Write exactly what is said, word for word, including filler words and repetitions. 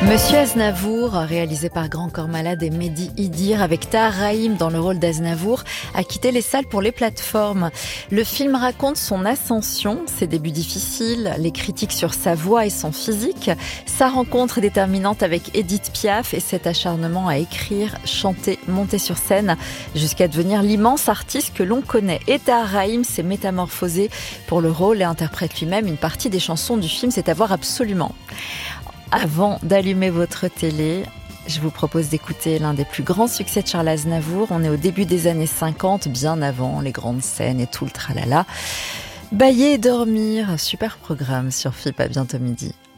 Monsieur Aznavour, réalisé par Grand Corps Malade et Mehdi Idir, avec Tahar Rahim dans le rôle d'Aznavour, a quitté les salles pour les plateformes. Le film raconte son ascension, ses débuts difficiles, les critiques sur sa voix et son physique, sa rencontre déterminante avec Édith Piaf et cet acharnement à écrire, chanter, monter sur scène, jusqu'à devenir l'immense artiste que l'on connaît. Et Tahar Rahim s'est métamorphosé pour le rôle et interprète lui-même une partie des chansons du film, c'est à voir absolument. Avant d'allumer votre télé, je vous propose d'écouter l'un des plus grands succès de Charles Aznavour. On est au début des années cinquante, bien avant les grandes scènes et tout le tralala. Bailler et dormir, super programme sur F I P, à bientôt midi.